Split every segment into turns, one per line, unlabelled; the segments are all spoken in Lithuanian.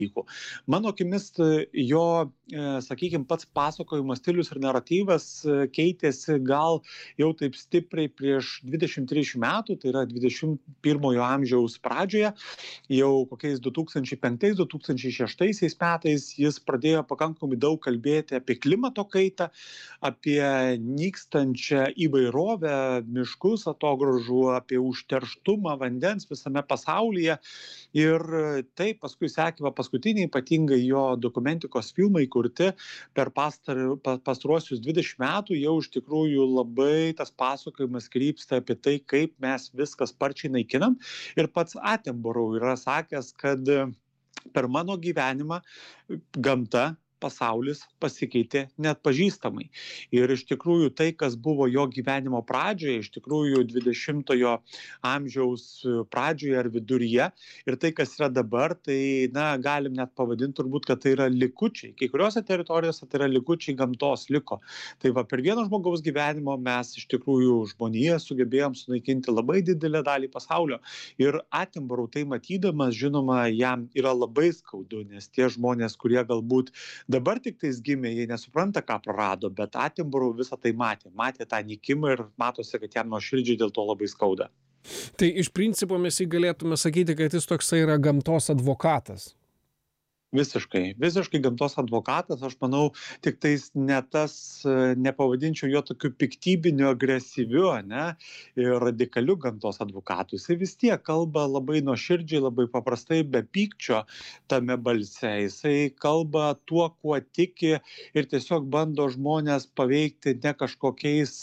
dalykų. Mano akimis jo, sakykime, pats pasakojimo stilius ir naratyvas keitėsi gal jau taip stipriai prieš 20-30 metų, tai yra 21 amžiaus pradžioje, jau kokiais 2005-2006 metais jis pradėjo pakankamai daug kalbėti apie klimato kaitą, apie nykstančią įvairovę, miškus atogrąžų, apie užterštumą vandens visame pasaulyje. Ir tai paskui sekė paskutiniai ypatingai jo dokumentikos filmai kurti per pastaruosius 20 metų, jau iš tikrųjų labai tas pasakojimas krypsta apie tai, kaip mes viską sparčiai naikinam. Ir pats Attenborough yra sakęs, kad per mano gyvenimą gamta, pasaulis pasikeitė neatpažįstamai. Ir iš tikrųjų tai, kas buvo jo gyvenimo pradžioje, iš tikrųjų 20-ojo amžiaus pradžioje ar viduryje, ir tai, kas yra dabar, tai galim net pavadinti turbūt, kad tai yra likučiai. Kai kuriuose teritorijose tai yra likučiai gamtos liko. Tai per vieno žmogaus gyvenimo mes iš tikrųjų žmoniją sugebėjom sunaikinti labai didelę dalį pasaulio. Ir Attenborough tai matydamas, žinoma, jam yra labai skaudu, nes tie žmonės, kurie galbūt dabar tik tais gimė, jie nesupranta, ką prarado, bet Attenborough visą tai matė tą nykimą ir matosi, kad jam nuoširdžiai dėl to labai skauda.
Tai iš principo mes jį galėtume sakyti, kad jis toksai yra gamtos advokatas.
Visiškai gamtos advokatas, aš manau, tik tais nepavadinčiau jo tokiu piktybiniu, agresyviu, ir radikaliu gamtos advokatu. Jisai vis tiek kalba labai nuoširdžiai, labai paprastai, be pykčio tame balse. Jisai kalba tuo, kuo tiki ir tiesiog bando žmonės paveikti ne kažkokiais,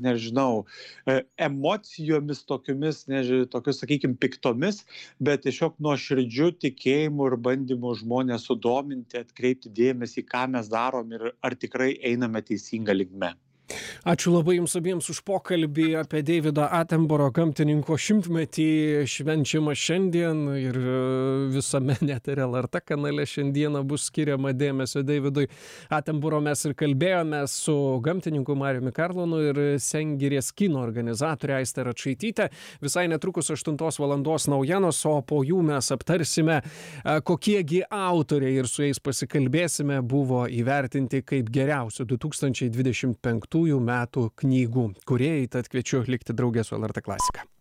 emocijomis tokiomis, sakykime, piktomis, bet tiesiog nuoširdžiu tikėjimu ir bandymu žmonės sudominti, atkreipti dėmesį, ką mes darom ir ar tikrai einame teisinga linkme.
Ačiū labai jums abiems už pokalbį apie Davido Attenborough gamtininko 100-metį švenčiamą šiandien ir visame net ir LRT kanale šiandieną bus skiriama dėmesio Davidui Attenborough. Mes ir kalbėjome su gamtininku Mariumi Karlonu ir Sengirės kino organizatorė Aiste Račaityte. Visai netrukus 8 valandos naujienos, o po jų mes aptarsime, kokiegi autoriai ir su jais pasikalbėsime buvo įvertinti kaip geriausių 2025 metų knygų kūrėjai, tad kviečiu likti drauge su LRT Klasika.